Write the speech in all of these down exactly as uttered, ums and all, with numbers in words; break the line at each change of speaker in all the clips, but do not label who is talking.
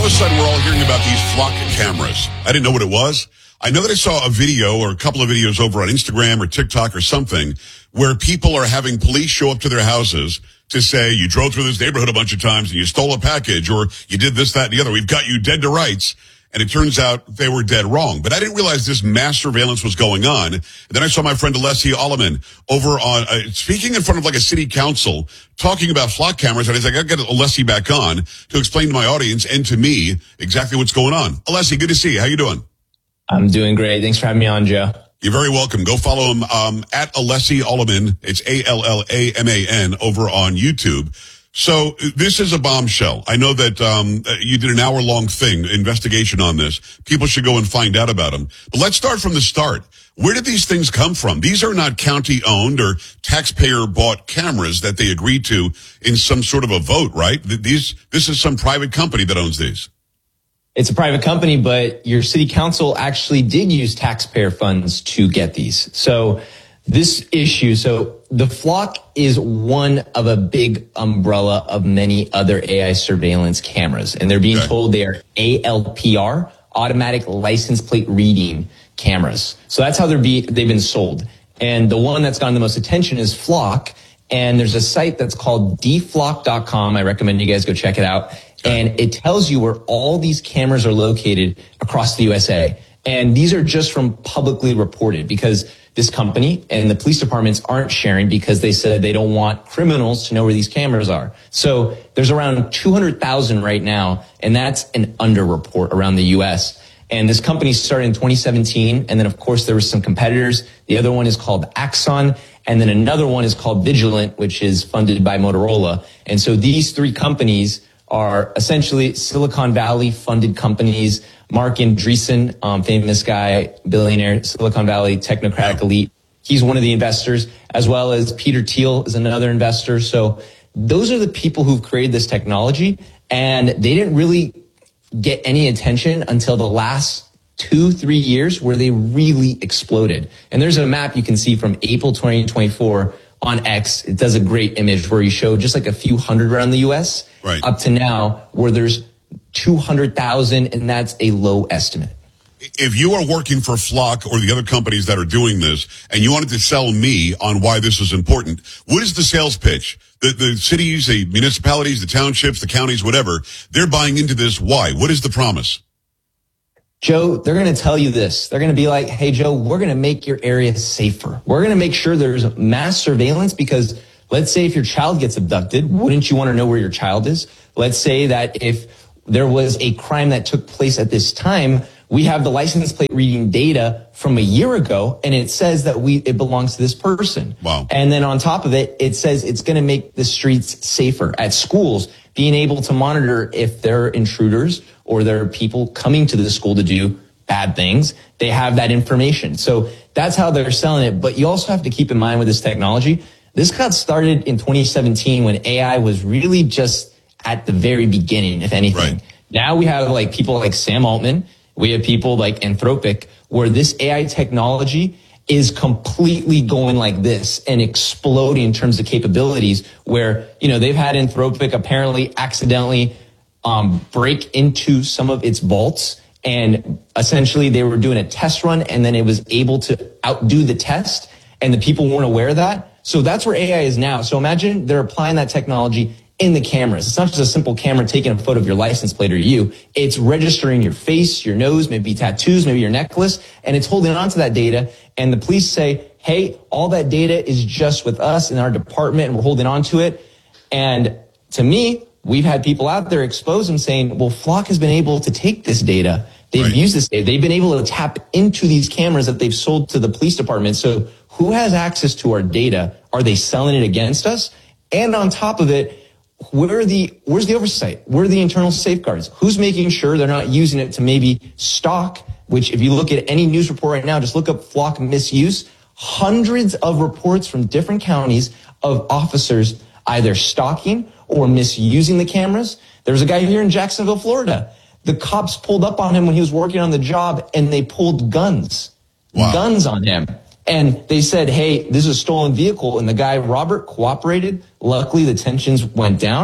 of a sudden, we're all hearing about these flock cameras. I didn't know what it was. I know that I saw a video or a couple of videos over on Instagram or TikTok or something where people are having police show up to their houses to say, you drove through this neighborhood a bunch of times and you stole a package, or you did this, that, and the other. We've got you dead to rights. And it turns out they were dead wrong. But I didn't realize this mass surveillance was going on. And then I saw my friend Alessi Alleman over on, uh, speaking in front of like a city council, talking about flock cameras. And I was like, I got to get Alessi back on to explain to my audience and to me exactly what's going on. Alessi, good to see you. How you doing?
I'm doing great. Thanks for having me on, Joe.
You're very welcome. Go follow him um, at Alessi Alleman. It's A L L A M A N over on YouTube. So this is a bombshell. I know that um, you did an hour-long thing, investigation on this. People should go and find out about them. But let's start from the start. Where did these things come from? These are not county-owned or taxpayer-bought cameras that they agreed to in some sort of a vote, right? These, this is some private company that owns these.
It's a private company, but your city council actually did use taxpayer funds to get these. So this issue, so the Flock is one of a big umbrella of many other A I surveillance cameras, and they're being okay. told they are A L P R, automatic license plate reading cameras. So that's how they're be, they've been sold. And the one that's gotten the most attention is Flock, and there's a site that's called d flock dot com. I recommend you guys go check it out. And it tells you where all these cameras are located across the U S A. And these are just from publicly reported, because this company and the police departments aren't sharing because they said they don't want criminals to know where these cameras are. So there's around two hundred thousand right now, and that's an underreport around the U S. And this company started in twenty seventeen, and then of course there were some competitors. The other one is called Axon, and then another one is called Vigilant, which is funded by Motorola. And so these three companies are essentially Silicon Valley funded companies. Mark Andreessen, um, famous guy, billionaire, Silicon Valley technocratic elite. He's one of the investors, as well as Peter Thiel is another investor. So those are the people who've created this technology, and they didn't really get any attention until the last two, three years where they really exploded. And there's a map you can see from April twenty twenty-four on X. It does a great image where you show just like a few hundred around the U S
right.
up to now where there's two hundred thousand, and that's a low estimate.
If you are working for Flock or the other companies that are doing this, and you wanted to sell me on why this is important, what is the sales pitch? The, the cities, the municipalities, the townships, the counties, whatever, they're buying into this. Why? What is the promise?
Joe, they're going to tell you this. They're going to be like, hey, Joe, we're going to make your area safer. We're going to make sure there's mass surveillance, because let's say if your child gets abducted, wouldn't you want to know where your child is? Let's say that if there was a crime that took place at this time, we have the license plate reading data from a year ago, and it says that we it belongs to this person.
Wow.
And then on top of it, it says it's going to make the streets safer. At schools, being able to monitor if there are intruders or there are people coming to the school to do bad things, they have that information. So that's how they're selling it. But you also have to keep in mind with this technology, this got started in twenty seventeen when A I was really just at the very beginning, if anything.
Right.
Now we have like people like Sam Altman. We have people like Anthropic, where this A I technology is completely going like this and exploding in terms of capabilities, where, you know, they've had Anthropic apparently accidentally um, break into some of its vaults. And essentially they were doing a test run, and then it was able to outdo the test, and the people weren't aware of that. So that's where A I is now. So imagine they're applying that technology in the cameras. It's not just a simple camera taking a photo of your license plate or you. It's registering your face, your nose, maybe tattoos, maybe your necklace, and it's holding on to that data. And the police say, hey, all that data is just with us in our department, and we're holding on to it. And to me, we've had people out there expose them saying, well, Flock has been able to take this data. They've right. used this data. They've been able to tap into these cameras that they've sold to the police department. So who has access to our data? Are they selling it against us? And on top of it, Where are the, where's the oversight? Where are the internal safeguards? Who's making sure they're not using it to maybe stalk, which if you look at any news report right now, just look up Flock misuse, hundreds of reports from different counties of officers either stalking or misusing the cameras. There's a guy here in Jacksonville, Florida. The cops pulled up on him when he was working on the job, and they pulled guns, wow. guns on him. And they said, hey, this is a stolen vehicle. And the guy, Robert, cooperated. Luckily, the tensions went down.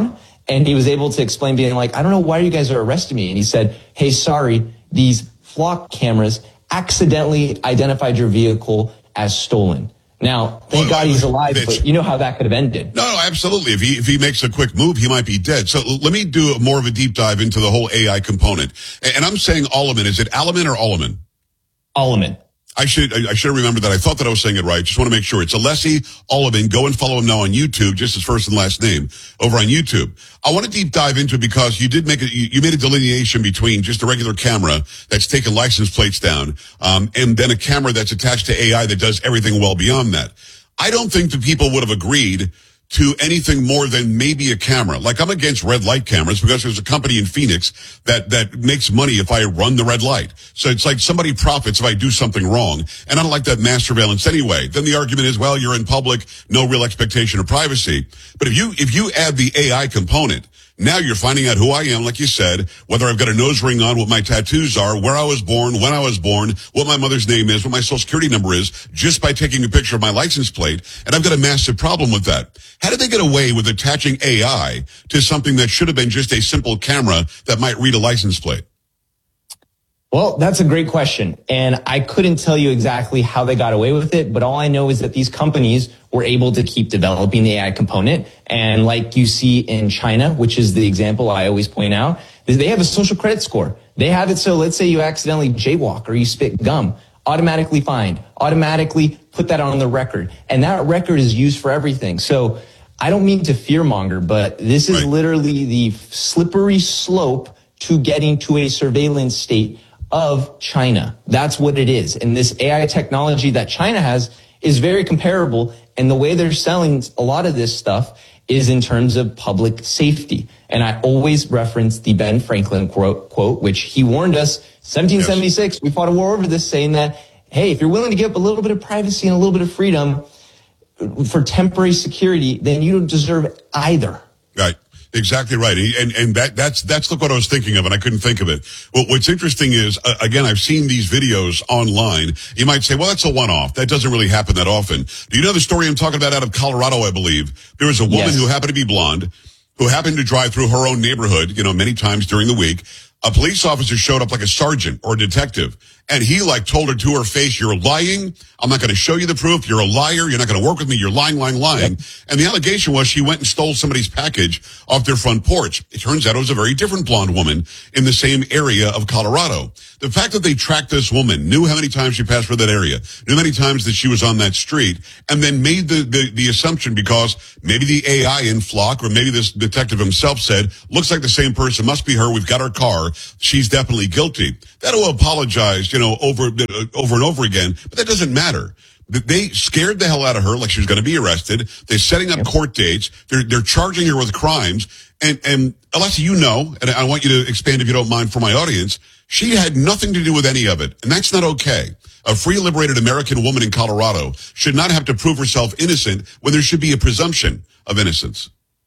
And he was able to explain, being like, I don't know why you guys are arresting me. And he said, hey, sorry, these flock cameras accidentally identified your vehicle as stolen. Now, thank well, God he's alive, but you know how that could have ended.
No, no, absolutely. If he if he makes a quick move, he might be dead. So let me do more of a deep dive into the whole A I component. And I'm saying Alleman. Is it Alleman or Alleman?
Alleman.
I should I should have remembered that. I thought that I was saying it right. Just want to make sure. It's Alessi Alleman. Go and follow him now on YouTube, just his first and last name over on YouTube. I want to deep dive into it because you did make a, you, you made a delineation between just a regular camera that's taking license plates down, um, and then a camera that's attached to A I that does everything well beyond that. I don't think that people would have agreed to anything more than maybe a camera. Like, I'm against red light cameras because there's a company in Phoenix that, that makes money if I run the red light. So it's like somebody profits if I do something wrong. And I don't like that mass surveillance anyway. Then the argument is, well, you're in public, no real expectation of privacy. But if you, if you add the A I component, now you're finding out who I am, like you said, whether I've got a nose ring on, what my tattoos are, where I was born, when I was born, what my mother's name is, what my social security number is, just by taking a picture of my license plate. And I've got a massive problem with that. How did they get away with attaching A I to something that should have been just a simple camera that might read a license plate?
Well, that's a great question. And I couldn't tell you exactly how they got away with it, but all I know is that these companies were able to keep developing the A I component. And like you see in China, which is the example I always point out, they have a social credit score. They have it so let's say you accidentally jaywalk or you spit gum, automatically fined, automatically put that on the record. And that record is used for everything. So I don't mean to fearmonger, but this is
right.
literally the slippery slope to getting to a surveillance state of China. That's what it is. And this A I technology that China has is very comparable. And the way they're selling a lot of this stuff is in terms of public safety. And I always reference the Ben Franklin quote, quote which he warned us, seventeen seventy-six, yes. We fought a war over this, saying that, hey, if you're willing to give up a little bit of privacy and a little bit of freedom for temporary security, then you don't deserve either.
Right. Exactly right. And, and that, that's, that's look what I was thinking of, and I couldn't think of it. Well, what's interesting is, uh, again, I've seen these videos online. You might say, well, that's a one-off. That doesn't really happen that often. Do you know the story I'm talking about out of Colorado, I believe? There was a woman yes. who happened to be blonde, who happened to drive through her own neighborhood, you know, many times during the week. A police officer showed up like a sergeant or a detective, and he like told her to her face, you're lying. I'm not going to show you the proof. You're a liar. You're not going to work with me. You're lying, lying, lying. Yep. And the allegation was she went and stole somebody's package off their front porch. It turns out it was a very different blonde woman in the same area of Colorado. The fact that they tracked this woman, knew how many times she passed through that area, knew how many times that she was on that street, and then made the, the, the assumption because maybe the A I in Flock or maybe this detective himself said, looks like the same person, must be her. We've got her car. She's definitely guilty. That'll apologize, you know, over, over and over again, but that doesn't matter. They scared the hell out of her like she was going to be arrested. They're setting up yep. court dates. They're, they're charging her with crimes. And, and Alessi, you know, and I want you to expand if you don't mind for my audience, she had nothing to do with any of it. And that's not okay. A free, liberated American woman in Colorado should not have to prove herself innocent when there should be a presumption of innocence.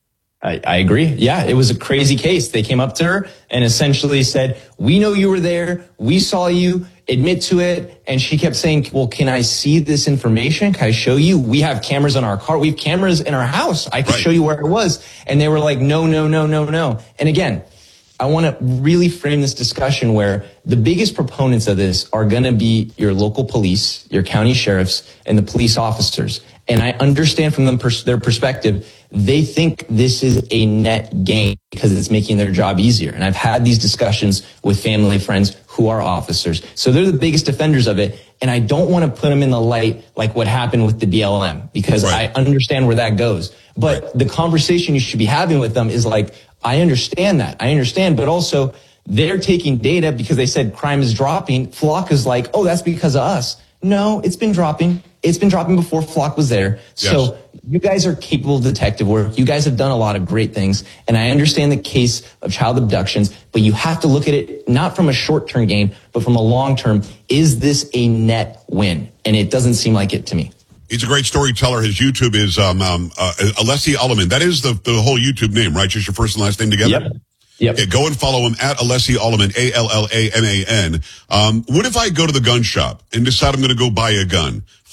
I, I agree. Yeah, it was a crazy case. They came up to her and essentially said, we know you were there. We saw you. Admit to it. And she kept saying, well, can I see this information? Can I show you? We have cameras on our car. We have cameras in our house. I can right. show you where it was. And they were like, no, no, no, no, no. And again, I want to really frame this discussion where the biggest proponents of this are going to be your local police, your county sheriffs, and the police officers. And I understand from them pers- their perspective, they think this is a net gain because it's making their job easier. And I've had these discussions with family friends who are officers. So they're the biggest defenders of it. And I don't want to put them in the light like what happened with the B L M because right. I understand where that goes. But right. the conversation you should be having with them is like, I understand that. I understand. But also they're taking data because they said crime is dropping. Flock is like, oh, that's because of us. No, it's been dropping. It's been dropping before Flock was there. Yes. So you guys are capable of detective work. You guys have done a lot of great things. And I understand the case of child abductions, but you have to look at it not from a short-term gain, but from a long-term. Is this a net win? And it doesn't seem like it to me.
He's a great storyteller. His YouTube is um, um, uh, Alessi Alleman. That is the, the whole YouTube name, right? Just your first and last name together?
Yep. Yep.
Okay, go and follow him at Alessi Alleman, A L L A M A N. Um, what if I go to the gun shop and decide I'm going to go buy a gun?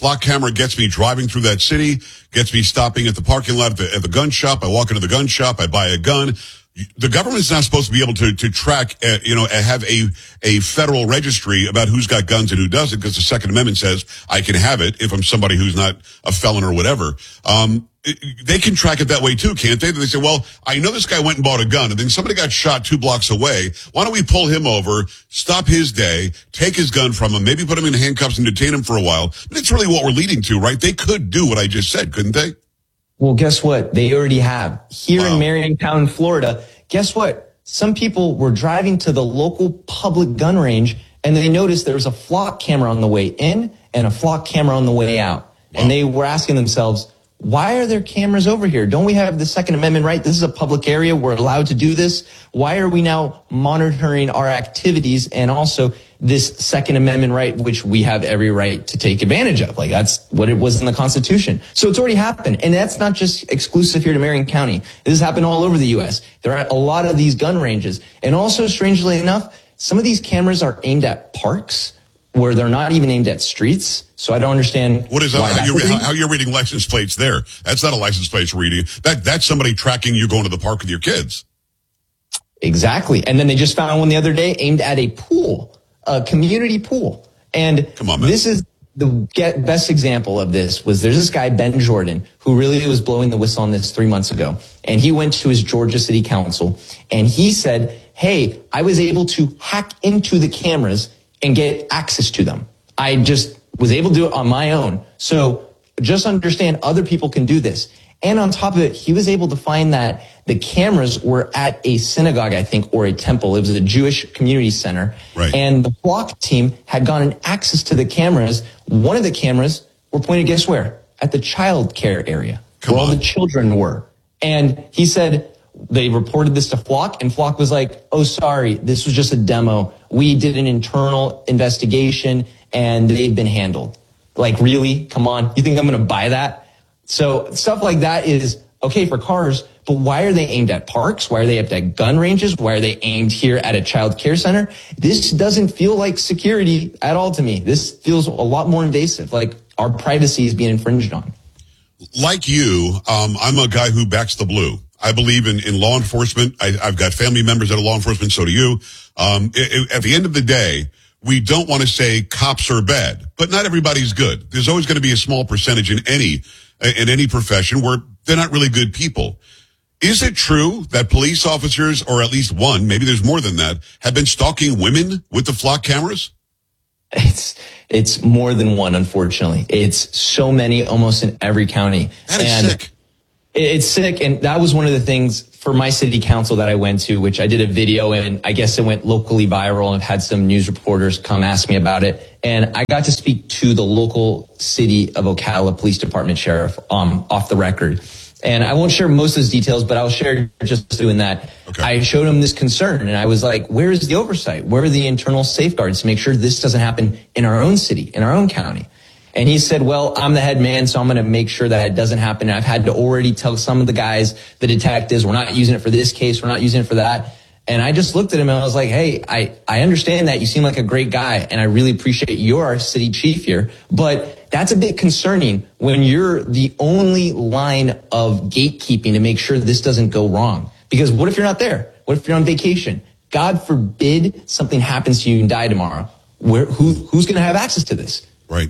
Flock camera gets me driving through that city, gets me stopping at the parking lot at the, at the gun shop. I walk into the gun shop, I buy a gun. The government's not supposed to be able to, to track, uh, you know, have a, a federal registry about who's got guns and who doesn't, because the Second Amendment says I can have it if I'm somebody who's not a felon or whatever. Um, it, they can track it that way too, can't they? They say, well, I know this guy went and bought a gun and then somebody got shot two blocks away. Why don't we pull him over, stop his day, take his gun from him, maybe put him in handcuffs and detain him for a while? But it's really what we're leading to, right? They could do what I just said, couldn't they?
Well, guess what? They already have. Here
Wow.
in Mariontown, Florida, guess what? Some people were driving to the local public gun range and they noticed there was a flock camera on the way in and a flock camera on the way out. Wow. And they were asking themselves, why are there cameras over here? Don't we have the Second Amendment right? This is a public area. We're allowed to do this. Why are we now monitoring our activities and also this Second Amendment right, which we have every right to take advantage of? Like, that's what it was in the Constitution. So it's already happened. And that's not just exclusive here to Marion County. This has happened all over the U S. There are a lot of these gun ranges. And also, strangely enough, some of these cameras are aimed at parks where they're not even aimed at streets. So I don't understand.
What is that? How you're, how, how you're reading license plates there? That's not a license plate reading. That, that's somebody tracking you going to the park with your kids.
Exactly. And then they just found one the other day aimed at a pool, a community pool. And
Come on, man.
This is the get, best example of this was there's this guy, Ben Jordan, who really was blowing the whistle on this three months ago. And he went to his Georgia City Council and he said, hey, I was able to hack into the cameras and get access to them. I just was able to do it on my own. So just understand other people can do this. And on top of it, he was able to find that the cameras were at a synagogue, I think, or a temple. It was a Jewish community center.
Right.
And the Flock team had gotten access to the cameras. One of the cameras were pointed, guess where? At the child care area,
Come
where all
on.
the children were. And he said they reported this to Flock, and Flock was like, oh, sorry, this was just a demo. We did an internal investigation, and they've been handled. Like, really? Come on. You think I'm going to buy that? So stuff like that is okay for cars, but why are they aimed at parks? Why are they aimed at gun ranges? Why are they aimed here at a child care center? This doesn't feel like security at all to me. This feels a lot more invasive, like our privacy is being infringed on.
Like you, um, I'm a guy who backs the blue. I believe in, in law enforcement. I, I've got family members that are law enforcement, so do you. Um, it, it, at the end of the day, we don't want to say cops are bad, but not everybody's good. There's always going to be a small percentage in any in any profession where they're not really good people. Is it true that police officers, or at least one, maybe there's more than that, have been stalking women with the Flock cameras?
It's it's more than one, unfortunately. It's so many, almost in every county.
That is
and
sick.
It's sick, and that was one of the things for my city council that I went to, which I did a video, and I guess it went locally viral, and I've had some news reporters come ask me about it. And I got to speak to the local city of Ocala Police Department sheriff um, off the record. And I won't share most of those details, but I'll share just doing that.
Okay.
I showed him this concern, and I was like, where is the oversight? Where are the internal safeguards to make sure this doesn't happen in our own city, in our own county? And he said, well, I'm the head man, so I'm going to make sure that it doesn't happen. And I've had to already tell some of the guys, the detectives, we're not using it for this case, we're not using it for that. And I just looked at him and I was like, hey, I, I understand that you seem like a great guy, and I really appreciate you're our city chief here, but that's a bit concerning when you're the only line of gatekeeping to make sure this doesn't go wrong. Because what if you're not there? What if you're on vacation? God forbid something happens to you and die tomorrow. Where, who, who's going to have access to this?
Right.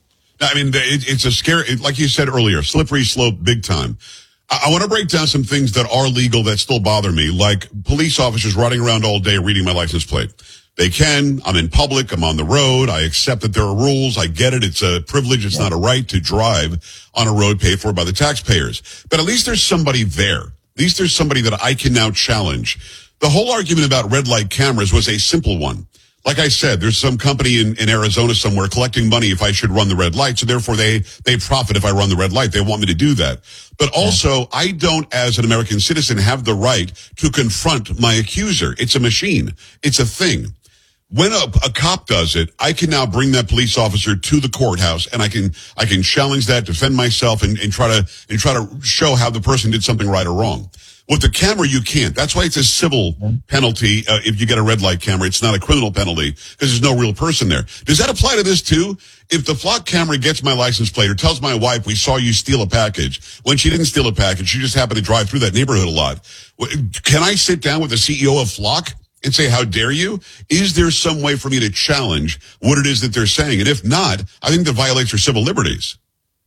I mean, it, it's a scary, like you said earlier, slippery slope big time. I, I want to break down some things that are legal that still bother me, like police officers running around all day reading my license plate. They can. I'm in public. I'm on the road. I accept that there are rules. I get it. It's a privilege. It's yeah. not a right to drive on a road paid for by the taxpayers. But at least there's somebody there. At least there's somebody that I can now challenge. The whole argument about red light cameras was a simple one. Like I said, there's some company in, in Arizona somewhere collecting money if I should run the red light. So therefore they, they profit if I run the red light. They want me to do that. But also, I don't, as an American citizen, have the right to confront my accuser. It's a machine. It's a thing. When a, a cop does it, I can now bring that police officer to the courthouse, and I can, I can challenge that, defend myself, and, and try to, and try to show how the person did something right or wrong. With the camera, you can't. That's why it's a civil penalty uh, if you get a red light camera. It's not a criminal penalty because there's no real person there. Does that apply to this too? If the flock camera gets my license plate or tells my wife we saw you steal a package when she didn't steal a package, she just happened to drive through that neighborhood a lot. Can I sit down with the C E O of Flock and say, how dare you? Is there some way for me to challenge what it is that they're saying? And if not, I think that violates your civil liberties.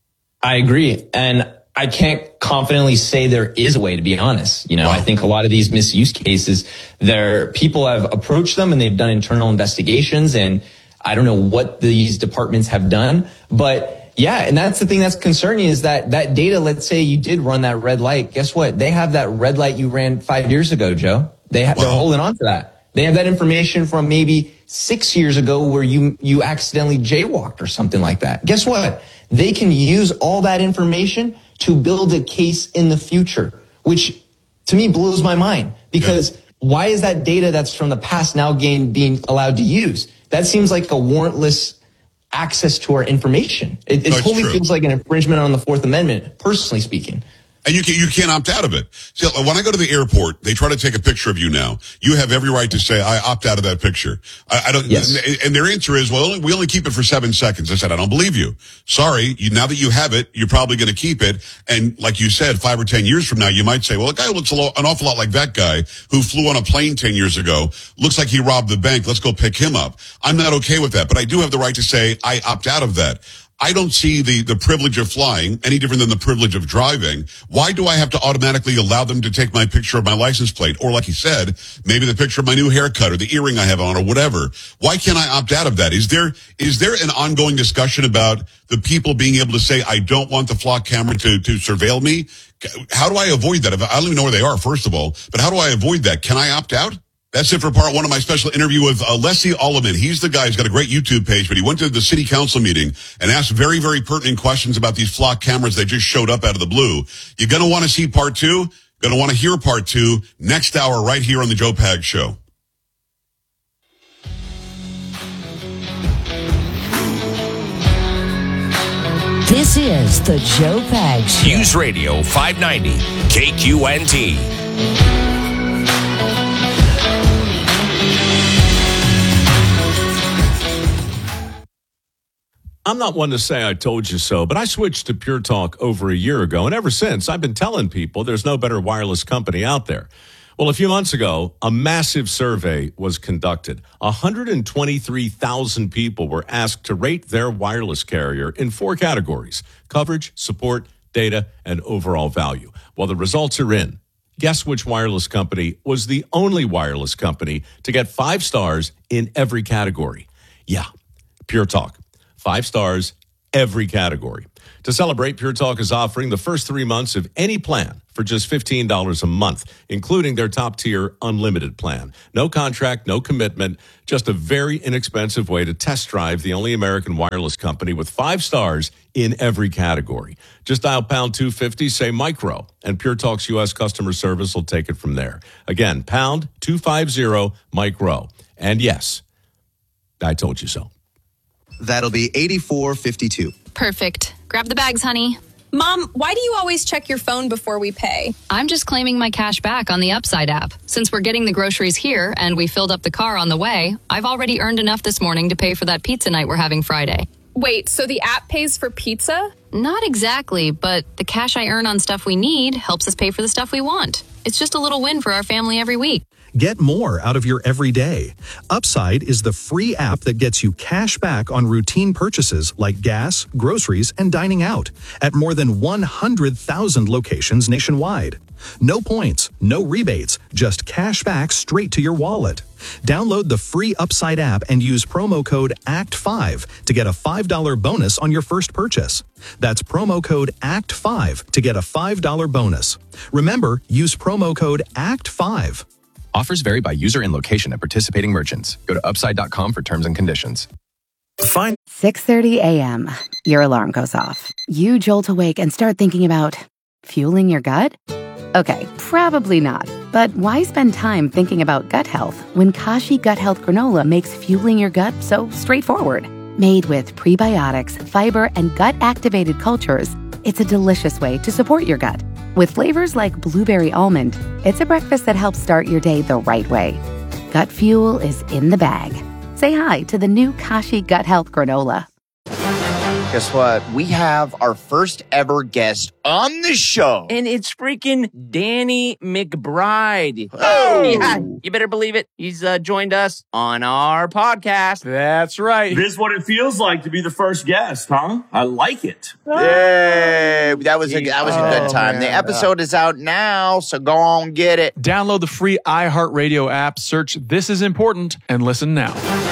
I agree. And I can't confidently say there is a way, to be honest. You know,
Wow.
I think a lot of these misuse cases, there people have approached them and they've done internal investigations, and I don't know what these departments have done, but yeah, and that's the thing that's concerning is that that data, let's say you did run that red light. Guess what? They have that red light you ran five years ago, Joe. They ha-
Wow.
They're holding on to that. They have that information from maybe six years ago where you, you accidentally jaywalked or something like that. Guess what? They can use all that information to build a case in the future, which to me blows my mind, because yeah. why is that data that's from the past now gain being allowed to use? That seems like a warrantless access to our information. It, it
no,
totally
true.
feels like an infringement on the Fourth Amendment, personally speaking.
And you can, you can't opt out of it. So when I go to the airport, they try to take a picture of you now. You have every right to say, I opt out of that picture. I, I don't,
yes.
and their answer is, well, we only keep it for seven seconds. I said, I don't believe you. Sorry. You, now that you have it, you're probably going to keep it. And like you said, five or ten years from now, you might say, well, a guy who looks a lo- an awful lot like that guy who flew on a plane ten years ago. Looks like he robbed the bank. Let's go pick him up. I'm not okay with that, but I do have the right to say, I opt out of that. I don't see the, the privilege of flying any different than the privilege of driving. Why do I have to automatically allow them to take my picture of my license plate? Or like you said, maybe the picture of my new haircut or the earring I have on or whatever. Why can't I opt out of that? Is there, is there an ongoing discussion about the people being able to say, I don't want the flock camera to, to surveil me? How do I avoid that? I don't even know where they are, first of all, but how do I avoid that? Can I opt out? That's it for part one of my special interview with uh, Leslie Alleman. He's the guy who's got a great YouTube page, but he went to the city council meeting and asked very, very pertinent questions about these flock cameras that just showed up out of the blue. You're going to want to see part two. Going to want to hear part two next hour right here on the Joe Pags Show.
This is the Joe Pags Show.
News Radio five ninety K Q N T.
I'm not one to say I told you so, but I switched to Pure Talk over a year ago, and ever since, I've been telling people there's no better wireless company out there. Well, a few months ago, a massive survey was conducted. one hundred twenty-three thousand people were asked to rate their wireless carrier in four categories: coverage, support, data, and overall value. Well, the results are in. Guess which wireless company was the only wireless company to get five stars in every category? Yeah, Pure Talk. Five stars, every category. To celebrate, Pure Talk is offering the first three months of any plan for just fifteen dollars a month, including their top-tier unlimited plan. No contract, no commitment, just a very inexpensive way to test drive the only American wireless company with five stars in every category. Just dial pound two fifty, say micro, and Pure Talk's U S customer service will take it from there. Again, pound two fifty, micro. And yes, I told you so.
That'll be eighty-four fifty-two.
Perfect. Grab the bags, honey.
Mom, why do you always check your phone before we pay?
I'm just claiming my cash back on the Upside app. Since we're getting the groceries here and we filled up the car on the way, I've already earned enough this morning to pay for that pizza night we're having Friday.
Wait, so the app pays for pizza?
Not exactly, but the cash I earn on stuff we need helps us pay for the stuff we want. It's just a little win for our family every week.
Get more out of your everyday. Upside is the free app that gets you cash back on routine purchases like gas, groceries, and dining out at more than one hundred thousand locations nationwide. No points, no rebates, just cash back straight to your wallet. Download the free Upside app and use promo code A C T five to get a five dollars bonus on your first purchase. That's promo code A C T five to get a five dollars bonus. Remember, use promo code A C T five.
Offers vary by user and location at participating merchants. Go to upside dot com for terms and conditions.
Fine. six thirty a.m. Your alarm goes off. You jolt awake and start thinking about fueling your gut? Okay, probably not. But why spend time thinking about gut health when Kashi Gut Health Granola makes fueling your gut so straightforward? Made with prebiotics, fiber, and gut-activated cultures, it's a delicious way to support your gut. With flavors like blueberry almond, it's a breakfast that helps start your day the right way. Gut Fuel is in the bag. Say hi to the new Kashi Gut Health Granola.
Guess what? We have our first ever guest on the show.
And it's freaking Danny McBride.
Oh.
Yeah, you better believe it. He's uh, joined us on our podcast.
That's right.
This is what it feels like to be the first guest, huh? I like it.
Yay. That was a, that was a good
Oh,
time.
man.
The episode is out now, so go on get it.
Download the free iHeartRadio app, search This Is Important, and listen now.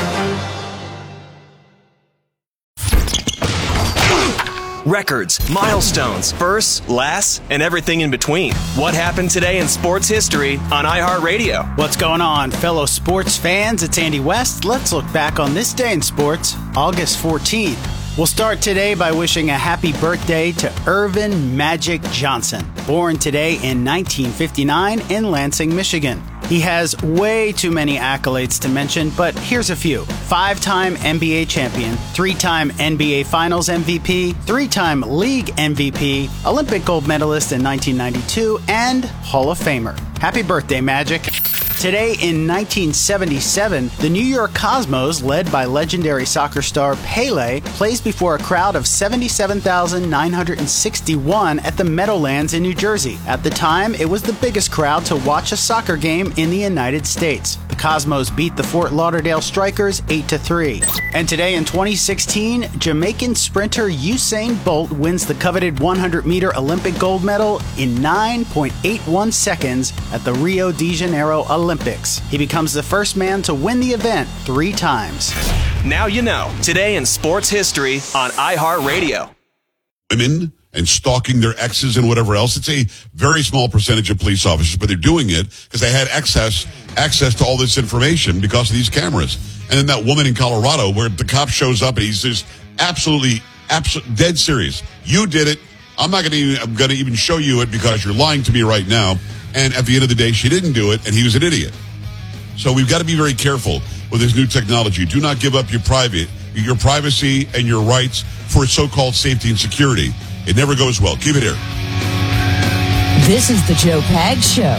Records, milestones, firsts, lasts, and everything in between. What happened today in sports history on iHeartRadio?
What's going on, fellow sports fans? It's Andy West. Let's look back on this day in sports, August fourteenth. We'll start today by wishing a happy birthday to Irvin Magic Johnson, born today in nineteen fifty-nine in Lansing, Michigan. He has way too many accolades to mention, but here's a few. Five-time N B A champion, three-time N B A Finals M V P, three-time League M V P, Olympic gold medalist in nineteen ninety-two, and Hall of Famer. Happy birthday, Magic. Today in nineteen seventy-seven, the New York Cosmos, led by legendary soccer star Pele, plays before a crowd of seventy-seven thousand nine hundred sixty-one at the Meadowlands in New Jersey. At the time, it was the biggest crowd to watch a soccer game in the United States. The Cosmos beat the Fort Lauderdale Strikers eight to three. And today in twenty sixteen, Jamaican sprinter Usain Bolt wins the coveted one hundred meter Olympic gold medal in nine point eight one seconds at the Rio de Janeiro Olympics. He becomes the first man to win the event three times.
Now you know. Today in sports history on iHeartRadio.
Women and stalking their exes and whatever else. It's a very small percentage of police officers, but they're doing it because they had access access to all this information because of these cameras. And then that woman in Colorado where the cop shows up and he's just absolutely, absolutely dead serious. You did it. I'm not going to I'm going to even show you it because you're lying to me right now. And at the end of the day, she didn't do it, and he was an idiot. So we've got to be very careful with this new technology. Do not give up your private, your privacy and your rights for so-called safety and security. It never goes well. Keep it here.
This is the Joe Pags Show.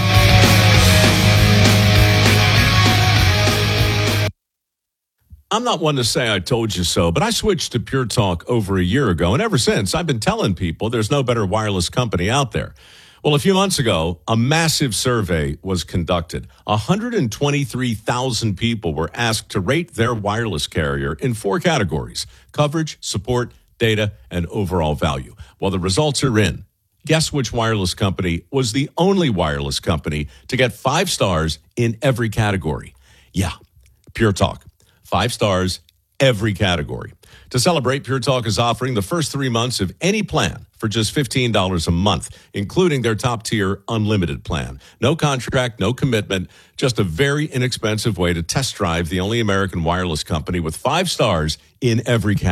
I'm not one to say I told you so, but I switched to Pure Talk over a year ago, and ever since, I've been telling people there's no better wireless company out there. Well, a few months ago, a massive survey was conducted. one hundred twenty-three thousand people were asked to rate their wireless carrier in four categories: coverage, support, data, and overall value. Well, the results are in. Guess which wireless company was the only wireless company to get five stars in every category? Yeah, Pure Talk. Five stars, every category. To celebrate, Pure Talk is offering the first three months of any plan for just fifteen dollars a month, including their top-tier unlimited plan. No contract, no commitment, just a very inexpensive way to test drive the only American wireless company with five stars in every category.